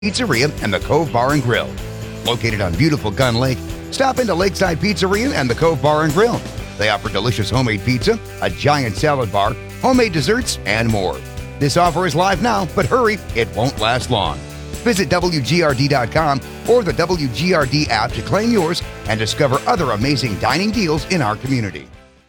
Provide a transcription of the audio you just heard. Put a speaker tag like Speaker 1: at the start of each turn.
Speaker 1: Pizzeria and the Cove Bar and Grill. Located on beautiful Gun Lake, stop into Lakeside Pizzeria and the Cove Bar and Grill. They offer delicious homemade pizza, a giant salad bar, homemade desserts, and more. This offer is live now, but hurry, it won't last long. Visit WGRD.com or the WGRD app to claim yours and discover other amazing dining deals in our community.